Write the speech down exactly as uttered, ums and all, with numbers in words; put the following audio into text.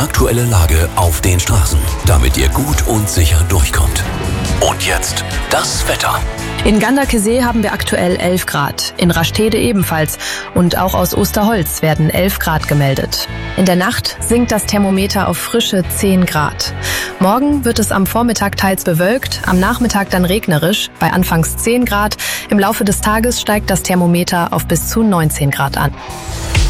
aktuelle Lage auf den Straßen, damit ihr gut und sicher durchkommt. Und jetzt das Wetter. In Ganderkesee haben wir aktuell elf Grad, in Rastede ebenfalls und auch aus Osterholz werden elf Grad gemeldet. In der Nacht sinkt das Thermometer auf frische zehn Grad. Morgen wird es am Vormittag teils bewölkt, am Nachmittag dann regnerisch, bei anfangs zehn Grad. Im Laufe des Tages steigt das Thermometer auf bis zu neunzehn Grad an.